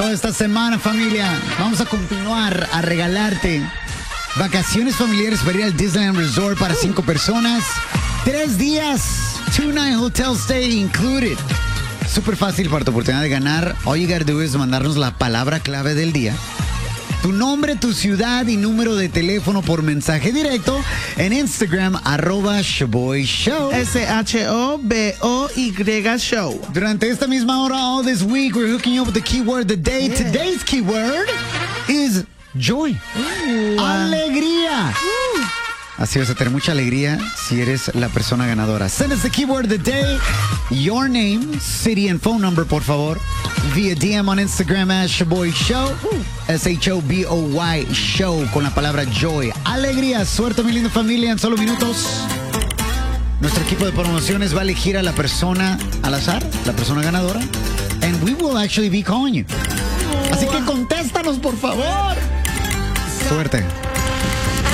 Esta semana, familia, vamos a continuar a regalarte vacaciones familiares para ir al Disneyland Resort para 5 personas. 3 días, 2-night hotel stay included. Súper fácil para tu oportunidad de ganar. All you gotta do is mandarnos la palabra clave del día, tu nombre, tu ciudad y número de teléfono por mensaje directo en Instagram, @ShoboyShow. SHOBOY Show. Durante esta misma hora, all this week, we're hooking you up with the keyword of the day. Yeah. Today's keyword is joy. Alegría. Así vas a tener mucha alegría si eres la persona ganadora. Send us the keyword of the day, your name, city and phone number, por favor, via DM on Instagram @ShoboyShow, SHOBOY Show, con la palabra joy. Alegría, suerte, mi linda familia, en solo minutos. Nuestro equipo de promociones va a elegir a la persona al azar, la persona ganadora, and we will actually be calling you. Así que contéstanos, por favor. Suerte.